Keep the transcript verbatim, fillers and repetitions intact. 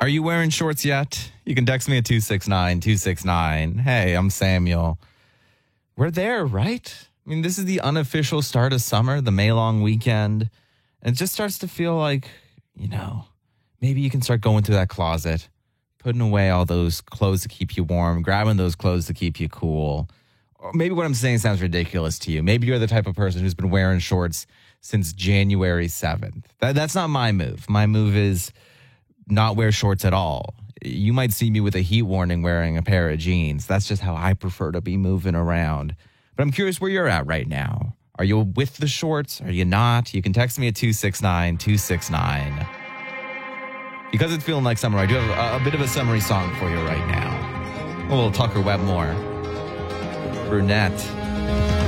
Are you wearing shorts yet? You can text me at two six nine, two six nine. Hey, I'm Samuel. We're there, right? I mean, this is the unofficial start of summer, the May long weekend. And it just starts to feel like, you know, maybe you can start going through that closet, putting away all those clothes to keep you warm, grabbing those clothes to keep you cool. Or maybe what I'm saying sounds ridiculous to you. Maybe you're the type of person who's been wearing shorts since January seventh. That, that's not my move. My move is not wear shorts at all. You might see me with a heat warning wearing a pair of jeans. That's just how I prefer to be moving around. But I'm curious where you're at right now. Are you with the shorts? Are you not? You can text me at two six nine, two six nine. Because it's feeling like summer, I do have a, a bit of a summery song for you right now. A little Tucker Webmore. Brunette.